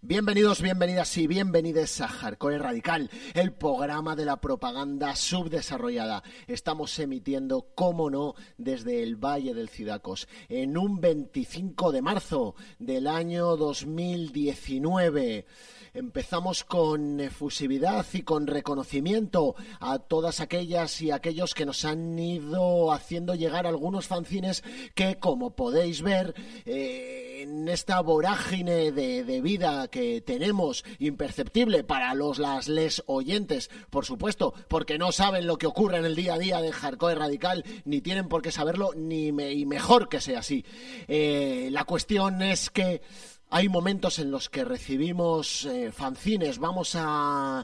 Bienvenidos, bienvenidas y bienvenides a Hardcore Radical, el programa de la propaganda subdesarrollada. Estamos emitiendo, cómo no, desde el Valle del Cidacos, en un 25 de marzo del año 2019. Empezamos con efusividad y con reconocimiento a todas aquellas y aquellos que nos han ido haciendo llegar algunos fanzines que, como podéis ver, en esta vorágine de vida que tenemos, imperceptible para les oyentes, por supuesto, porque no saben lo que ocurre en el día a día de Hardcore Radical, ni tienen por qué saberlo, y mejor que sea así. La cuestión es que hay momentos en los que recibimos fanzines. Vamos a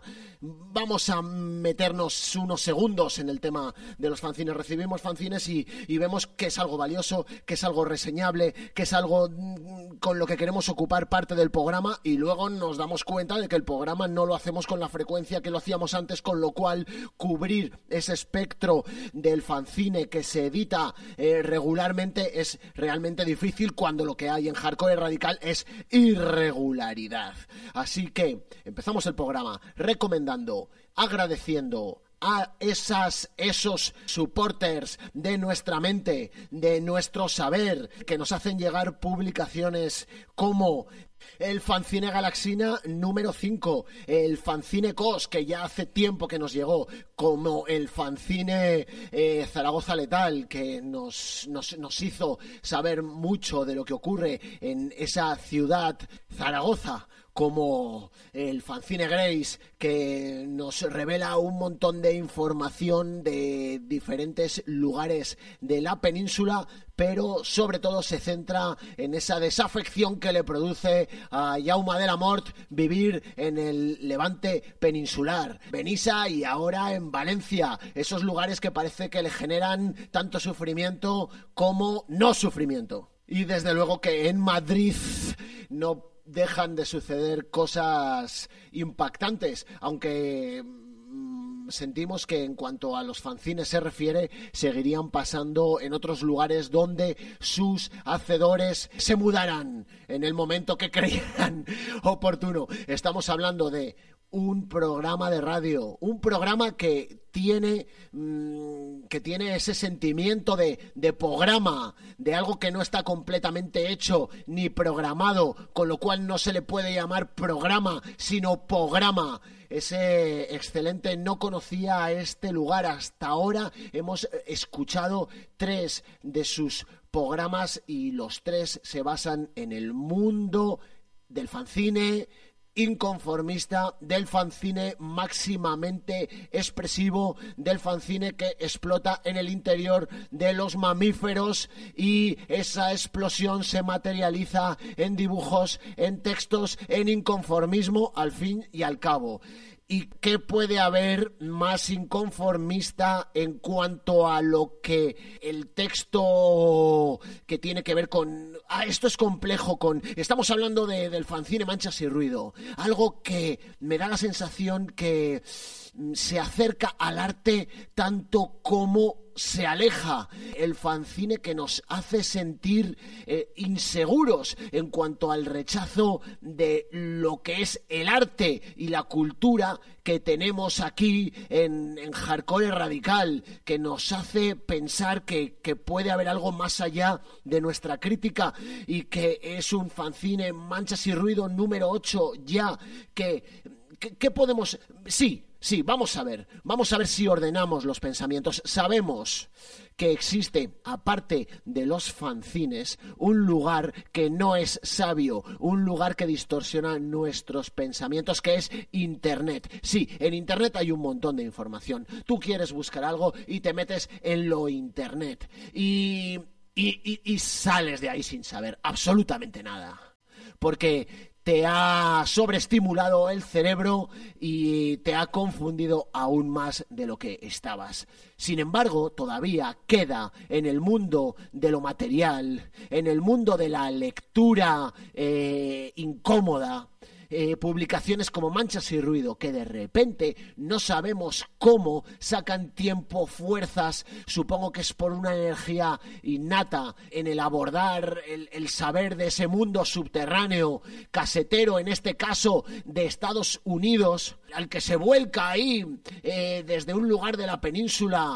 meternos unos segundos en el tema de los fanzines. Recibimos fanzines y vemos que es algo valioso, que es algo reseñable, que es algo con lo que queremos ocupar parte del programa, y luego nos damos cuenta de que el programa no lo hacemos con la frecuencia que lo hacíamos antes, con lo cual cubrir ese espectro del fanzine que se edita regularmente es realmente difícil, cuando lo que hay en Hardcore Radical es irregularidad. Así que empezamos el programa recomendando, agradeciendo a esos supporters de nuestra mente, de nuestro saber, que nos hacen llegar publicaciones como el fanzine Galaxina número 5, el fanzine COS, que ya hace tiempo que nos llegó, como el fanzine Zaragoza Letal, que nos hizo saber mucho de lo que ocurre en esa ciudad, Zaragoza, como el fanzine Grace, que nos revela un montón de información de diferentes lugares de la península, pero sobre todo se centra en esa desafección que le produce a Jaume de la Mort vivir en el Levante peninsular, Benissa y ahora en Valencia, esos lugares que parece que le generan tanto sufrimiento como no sufrimiento. Y desde luego que en Madrid no dejan de suceder cosas impactantes, aunque sentimos que en cuanto a los fanzines se refiere, seguirían pasando en otros lugares donde sus hacedores se mudarán en el momento que creyeran oportuno. Estamos hablando de un programa de radio, un programa que tiene ese sentimiento de programa, de algo que no está completamente hecho ni programado, con lo cual no se le puede llamar programa, sino programa. Ese excelente no conocía a este lugar. Hasta ahora hemos escuchado 3 de sus programas y los 3 se basan en el mundo del fanzine inconformista, del fanzine máximamente expresivo, del fanzine que explota en el interior de los mamíferos, y esa explosión se materializa en dibujos, en textos, en inconformismo, al fin y al cabo. ¿Y qué puede haber más inconformista en cuanto a lo que el texto que tiene que ver con... esto es complejo, estamos hablando del fanzine Manchas y Ruido, algo que me da la sensación que se acerca al arte tanto como se aleja, el fanzine que nos hace sentir inseguros en cuanto al rechazo de lo que es el arte y la cultura que tenemos aquí en Hardcore Radical, que nos hace pensar que puede haber algo más allá de nuestra crítica, y que es un fanzine Manchas y Ruido número 8 ya, que podemos... Sí, vamos a ver si ordenamos los pensamientos. Sabemos que existe, aparte de los fanzines, un lugar que no es sabio, un lugar que distorsiona nuestros pensamientos, que es Internet. Sí, en Internet hay un montón de información. Tú quieres buscar algo y te metes en lo Internet y sales de ahí sin saber absolutamente nada, porque te ha sobreestimulado el cerebro y te ha confundido aún más de lo que estabas. Sin embargo, todavía queda en el mundo de lo material, en el mundo de la lectura incómoda, publicaciones como Manchas y Ruido, que de repente no sabemos cómo sacan tiempo, fuerzas, supongo que es por una energía innata en el abordar el saber de ese mundo subterráneo, casetero, en este caso de Estados Unidos, al que se vuelca ahí desde un lugar de la península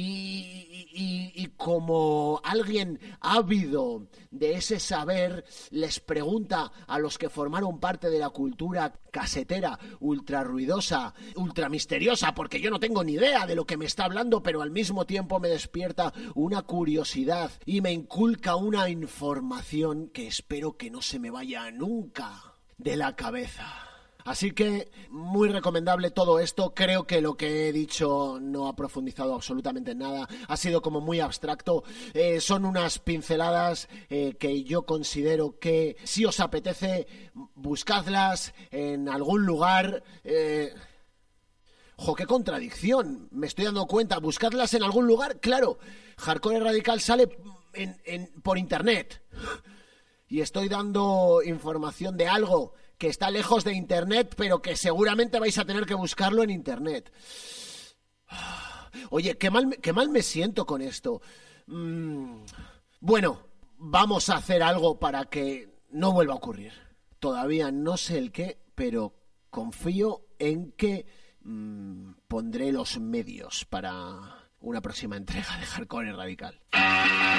y como alguien ávido de ese saber les pregunta a los que formaron parte de la cultura casetera, ultra ruidosa, ultra misteriosa, porque yo no tengo ni idea de lo que me está hablando, pero al mismo tiempo me despierta una curiosidad y me inculca una información que espero que no se me vaya nunca de la cabeza. Así que muy recomendable todo esto. Creo que lo que he dicho no ha profundizado absolutamente en nada. Ha sido como muy abstracto. Son unas pinceladas que yo considero que si os apetece, buscadlas en algún lugar. ¡Jo, qué contradicción! Me estoy dando cuenta. ¿Buscadlas en algún lugar? Claro, Hardcore Radical sale por internet. Y estoy dando información de algo que está lejos de internet, pero que seguramente vais a tener que buscarlo en internet. Oye, qué mal me siento con esto. Bueno, vamos a hacer algo para que no vuelva a ocurrir. Todavía no sé el qué, pero confío en que pondré los medios para una próxima entrega de Hardcore Radical.